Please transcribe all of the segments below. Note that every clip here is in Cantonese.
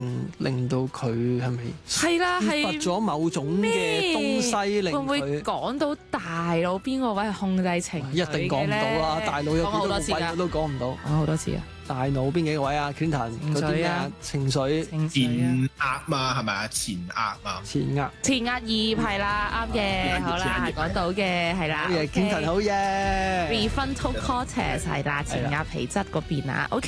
令到佢係咪係啦， 缺乏咗某種嘅東西，令會唔會佢講到大腦邊個位係控制情緒一定講唔到啦？大腦有幾多個位我都講唔到。 講好多次啊！ 大腦邊幾個位啊 Clinton 嗰啲咩啊？情緒、 前額嘛，係咪啊？前額嘛， 前額、 前額葉係啦，啱嘅，好啦，講到嘅係啦。 好嘢 Clinton 好嘢。 Prefrontal cortex 係啦，前額皮質嗰邊啊。OK。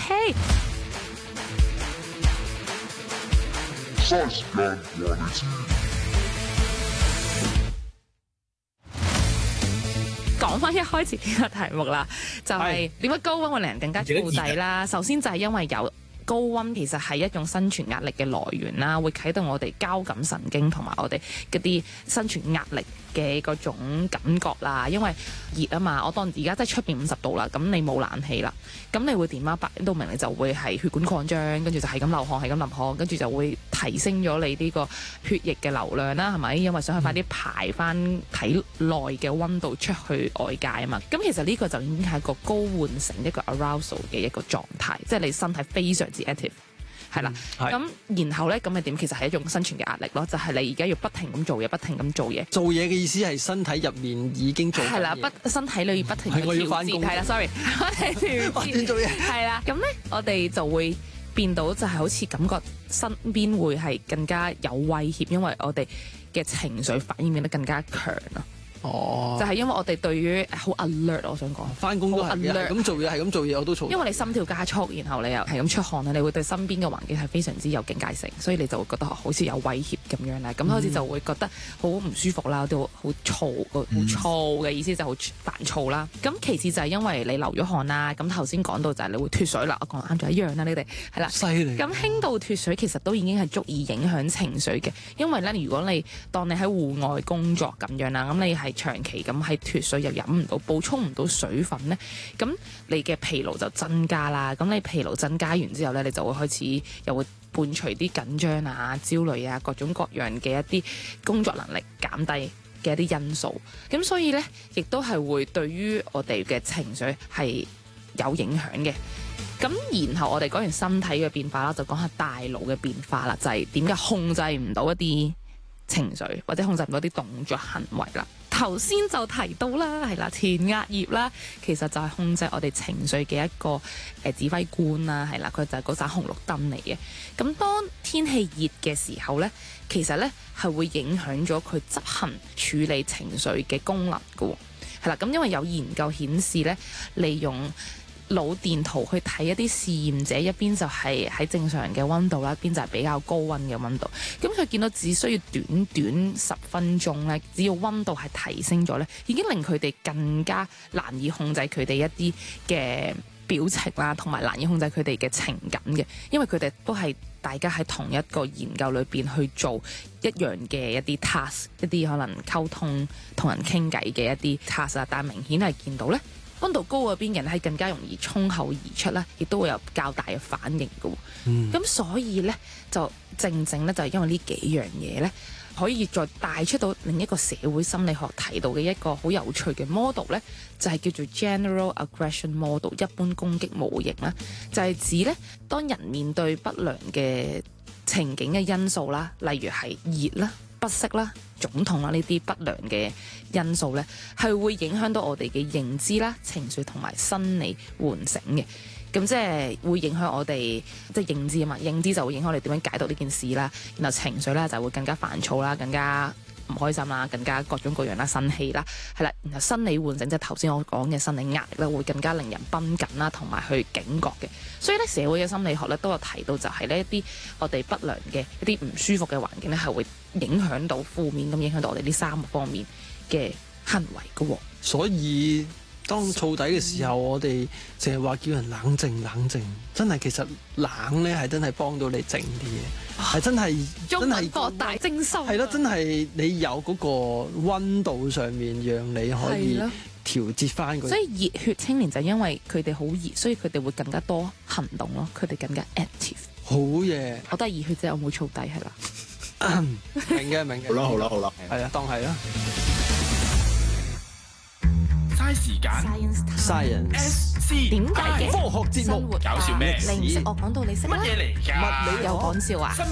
講翻一開始呢個題目啦，就係點解高溫會令人更加燥底啦？首先就係因為有高溫其實係一種生存壓力嘅來源啦，會啟動我哋交感神經同埋我哋嗰啲生存壓力嘅嗰種感覺啦。因為熱啊嘛，我當而家即係出邊50度啦，咁你冇冷氣啦，咁你會點啊？白到明你就會係血管擴張，跟住就係咁流汗，係咁流汗，跟住就會提升咗你呢個血液嘅流量啦，係咪？因為想去快啲排翻體內嘅溫度出去外界啊嘛。咁其實呢個就已經係一個高換成一個 arousal 嘅一個狀態，即係你身體非常之 active。係啦，咁然後咧，咁係點？其實係一種生存嘅壓力咯，就係你而家要不停咁做嘢，不停咁做嘢。做嘢嘅意思係身體入面已經做緊嘢。係啦，身體裏不停我要返工。 係啦 ，sorry， 我哋調節做嘢。 係啦，咁咧我哋就會變到就係好似感覺身邊會係更加有威脅，因為我哋嘅情緒反應變得更加強咯。 哦， 就係因為我哋對於好 alert， 我想講翻工都係嘅，咁做嘢係咁做嘢我都嘈。因為你心跳加速，然後你又係咁出汗咧，你會對身邊嘅環境係非常之有警戒性，所以你就會覺得好似有威脅咁樣啦。咁開始就會覺得好唔舒服啦，都好燥，好燥嘅意思就好煩躁啦。咁其次就係因為你流咗汗啦，咁頭先講到就係你會脫水啦，我講啱咗一樣啦，你哋係啦， 犀利。 咁輕度脫水其實都已經係足以影響情緒嘅，因為咧如果你當你喺戶外工作咁樣啦，咁你係長期咁喺脫水又飲唔到，補充唔到水分咧，咁你嘅疲勞就增加啦。咁你疲勞增加完之後咧，你就會開始又會伴隨啲緊張啊、焦慮啊、各種各樣嘅一啲工作能力減低嘅一啲因素。咁所以咧，亦都係會對於我哋嘅情緒係有影響嘅。咁然後我哋講完身體嘅變化啦，就講下大腦嘅變化啦，就係點解控制唔到一啲情緒或者控制唔到啲動作行為啦。頭先就提到啦，係啦，前額葉啦，其實就係控制我哋情緒嘅一個指揮官啦，係啦，佢就係嗰盞紅綠燈嚟嘅。咁當天氣熱嘅時候呢，其實呢係會影響咗佢執行處理情緒嘅功能㗎。係啦，咁因為有研究顯示呢，利用腦電圖去睇一啲試驗者，一邊就係喺正常嘅溫度啦，一邊就係比較高溫嘅溫度。咁佢見到只需要短短10分鐘咧，只要溫度係提升咗咧，已經令佢哋更加難以控制佢哋一啲嘅表情啦，同埋難以控制佢哋嘅情感嘅，因為佢哋都係大家喺同一個研究裏邊去做一樣嘅一啲 task， 一啲可能溝通同人傾偈嘅一啲 task 啊，但係明顯係見到咧，溫度高嗰邊人係更加容易衝口而出啦，亦都會有較大嘅反應嘅。咁所以咧就正正咧就係因為呢幾樣嘢咧，可以再帶出到另一個社會心理學提到嘅一個好有趣嘅 model 咧，就係叫做 General Aggression Model 一般攻擊模型啦，就係指咧當人面對不良嘅情景嘅因素啦，例如係熱啦、不適啦、腫痛啦呢啲不良嘅因素咧，係會影響到我哋嘅認知啦、情緒同埋生理喚醒嘅。咁即係會影響我哋即係認知啊嘛，認知就會影響我哋點樣解讀呢件事啦。然後情緒咧就會更加煩躁啦，更加唔開心啦，更加各種各樣啦，生氣啦，係啦。然後生理喚醒即係頭先我講嘅生理壓力咧，會更加令人繃緊啦，同埋去警覺嘅。所以咧，社會嘅心理學咧都有提到，就係呢一啲我哋不良嘅一啲唔舒服嘅環境咧，係會影響到負面咁影響到我哋呢3個方面嘅行為嘅。 所以當燥底嘅時候，我哋淨係話叫人冷靜冷靜，真係其實冷咧係真係幫到你靜啲嘅，係真係中文博大精深。 係咯，真係你有嗰個溫度上面，讓你可以調節翻佢。 所以熱血青年就係因為佢哋好熱，所以佢哋會更加多行動咯，佢哋更加 active。 好嘢， 我都係熱血啫，我冇燥底係啦。 明嘅明嘅。 好啦好啦好啦， 係啊，當係啦。 齋嘥時間 Science SC 點解嘅？ 科學節目生活搞笑咩你唔識我講到你識啦乜嘢嚟㗎？ 物理又講笑啊？